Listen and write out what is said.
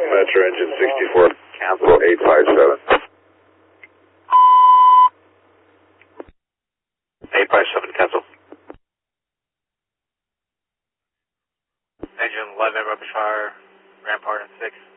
Metro engine 64, cancel 857. 857, cancel. Engine 11, rubber fire, Rampart and 6.